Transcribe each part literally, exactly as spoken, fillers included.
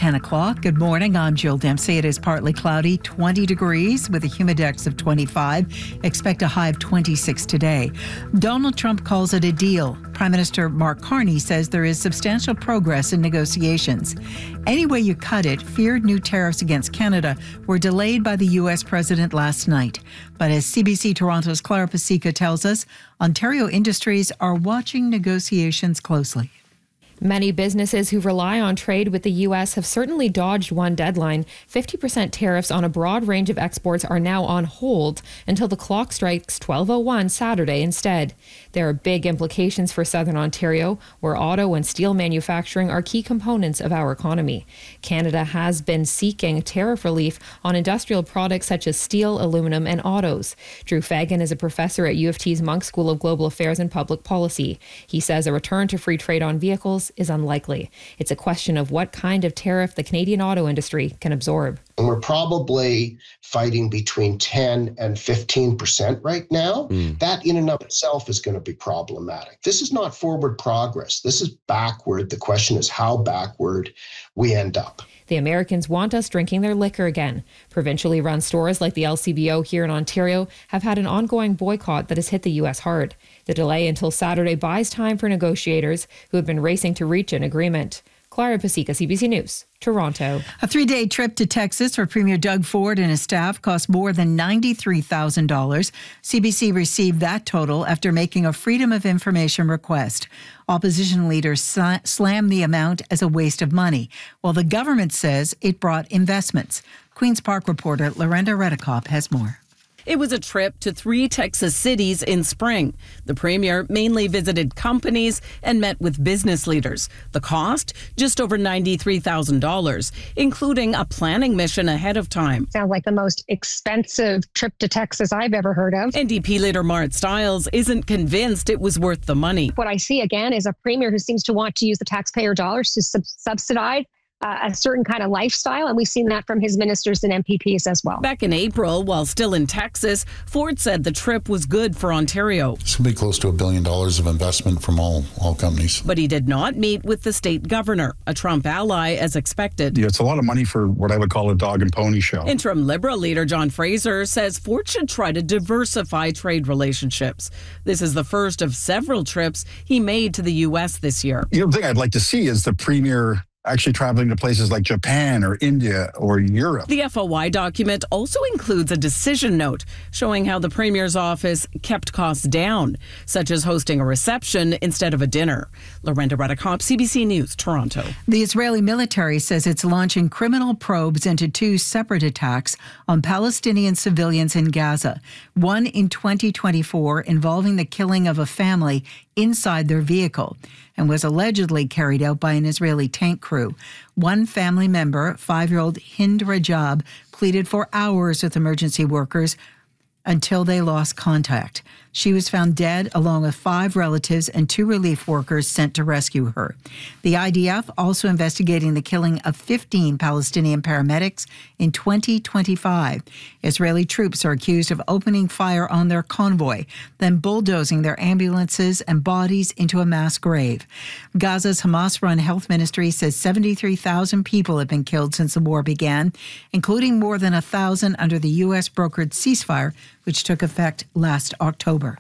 ten o'clock. Good morning. I'm Jill Dempsey. It is partly cloudy, twenty degrees with a humidex of twenty-five. Expect a high of twenty-six today. Donald Trump calls it a deal. Prime Minister Mark Carney says there is substantial progress in negotiations. Any way you cut it, feared new tariffs against Canada were delayed by the U S president last night. But as C B C Toronto's Clara Pasica tells us, Ontario industries are watching negotiations closely. Many businesses who rely on trade with the U S have certainly dodged one deadline. fifty percent tariffs on a broad range of exports are now on hold until the clock strikes twelve oh one Saturday instead. There are big implications for Southern Ontario, where auto and steel manufacturing are key components of our economy. Canada has been seeking tariff relief on industrial products such as steel, aluminum, and autos. Drew Fagan is a professor at U of T's Munk School of Global Affairs and Public Policy. He says a return to free trade on vehicles is unlikely. It's a question of what kind of tariff the Canadian auto industry can absorb. And we're probably fighting between ten and fifteen percent right now. Mm. That in and of itself is going to be problematic. This is not forward progress. This is backward. The question is how backward we end up. The Americans want us drinking their liquor again. Provincially run stores like the L C B O here in Ontario have had an ongoing boycott that has hit the U S hard. The delay until Saturday buys time for negotiators who have been racing to reach an agreement. Clara Pasica, C B C News, Toronto. A three-day trip to Texas for Premier Doug Ford and his staff cost more than ninety-three thousand dollars. C B C received that total after making a Freedom of Information request. Opposition leaders sl- slammed the amount as a waste of money, while the government says it brought investments. Queen's Park reporter Lorenda Redekop has more. It was a trip to three Texas cities in spring. The premier mainly visited companies and met with business leaders. The cost? Just over ninety-three thousand dollars, including a planning mission ahead of time. Sounds like the most expensive trip to Texas I've ever heard of. N D P leader Marit Stiles isn't convinced it was worth the money. What I see again is a premier who seems to want to use the taxpayer dollars to sub- subsidize Uh, a certain kind of lifestyle, and we've seen that from his ministers and M P Ps as well. Back in April, while still in Texas, Ford said the trip was good for Ontario. It's going to be close to a billion dollars of investment from all, all companies. But he did not meet with the state governor, a Trump ally, as expected. Yeah, it's a lot of money for what I would call a dog and pony show. Interim Liberal leader John Fraser says Ford should try to diversify trade relationships. This is the first of several trips he made to the U S this year. You know, the thing I'd like to see is the premier actually traveling to places like Japan or India or Europe. The F O I document also includes a decision note showing how the Premier's office kept costs down, such as hosting a reception instead of a dinner. Lorenda Redekop, C B C News, Toronto. The Israeli military says it's launching criminal probes into two separate attacks on Palestinian civilians in Gaza, one in twenty twenty-four involving the killing of a family inside their vehicle, and was allegedly carried out by an Israeli tank crew. One family member, five-year-old Hind Rajab, pleaded for hours with emergency workers until they lost contact. She was found dead along with five relatives and two relief workers sent to rescue her. The I D F also investigating the killing of fifteen Palestinian paramedics in twenty twenty-five. Israeli troops are accused of opening fire on their convoy, then bulldozing their ambulances and bodies into a mass grave. Gaza's Hamas-run health ministry says seventy-three thousand people have been killed since the war began, including more than one thousand under the U S-brokered ceasefire, which took effect last October.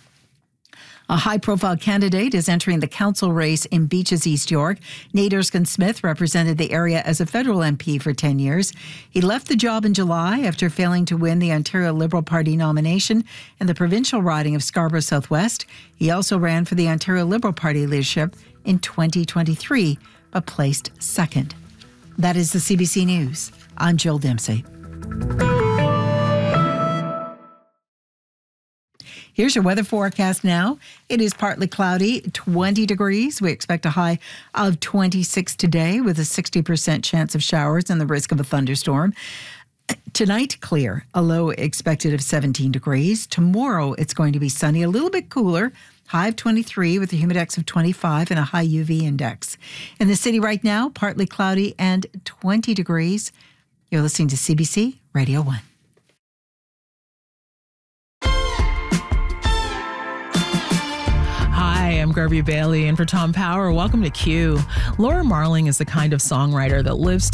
A high-profile candidate is entering the council race in Beaches, East York. Nate Erskine-Smith represented the area as a federal M P for ten years. He left the job in July after failing to win the Ontario Liberal Party nomination in the provincial riding of Scarborough Southwest. He also ran for the Ontario Liberal Party leadership in twenty twenty-three, but placed second. That is the C B C News. I'm Jill Dempsey. Here's your weather forecast now. It is partly cloudy, twenty degrees. We expect a high of twenty-six today with a sixty percent chance of showers and the risk of a thunderstorm. Tonight, clear, a low expected of seventeen degrees. Tomorrow, it's going to be sunny, a little bit cooler, high of twenty-three with a humidex of twenty-five and a high U V index. In the city right now, partly cloudy and twenty degrees. You're listening to C B C Radio one. Hi, I'm Garvey Bailey, and for Tom Power, welcome to Q. Laura Marling is the kind of songwriter that lives